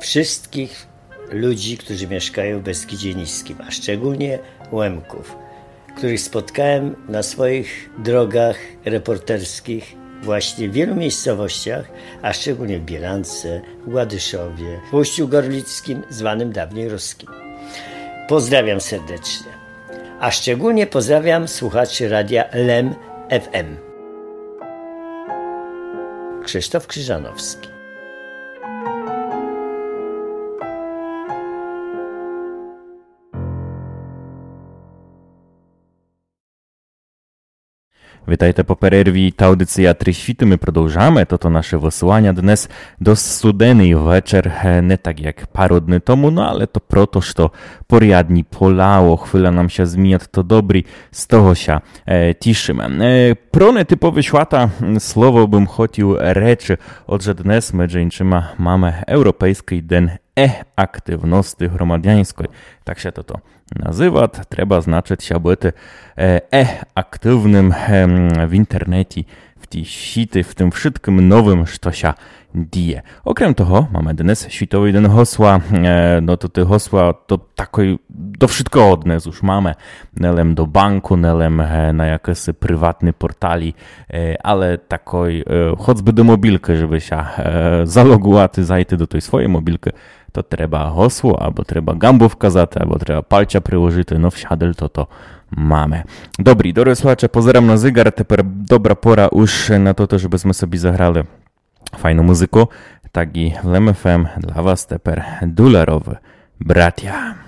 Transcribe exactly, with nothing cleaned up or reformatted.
wszystkich ludzi, którzy mieszkają w Beskidzie Niskim, a szczególnie Łemków, których spotkałem na swoich drogach reporterskich właśnie w wielu miejscowościach, a szczególnie w Bielance, w Gładyszowie, w Uściu Gorlickim, zwanym dawniej Ruskim. Pozdrawiam serdecznie, a szczególnie pozdrawiam słuchaczy radia L E M F M. Krzysztof Krzyżanowski. Вітайте по перерві та аудиція «Три світи». Ми продовжаємо. Тото наше висилання днес до студений вечір. Не так, як пару днів тому, no ale to proto, що порядні полаło. Chwila nam się zmienia, to dobry. Z того się e, cieszymy. E, pro netypowy świata słowo bym chciał rzeczy. Odże dnes my dżeńczyma mamy Europejski Den e-aktywności gromadjańskiej. Tak się to to nazywa. Trzeba znaczyć się byty e-aktywnym w internecie, w tej świecie, w tym wszystkim nowym, co się dzieje. Okrem toho mamy dnes światowy den hosła. No to te hosła to takoj do wszystko od nas już mamy. Nelem do banku, nelem na jakieś prywatne portali, ale takoj choćby do mobilki, żeby się zalogować, zajти do tej swojej mobilki, to trzeba hosło, albo trzeba gambów wkazać, albo trzeba palcia przyłożyć, no wsiadel to to mamy. Dobry, drodzy słuchacze, pozdrawiam na zegar, teraz dobra pora już na to, żebyśmy sobie zagrali fajną muzykę, tak i w L E M F M dla was teraz dolarowy bratia.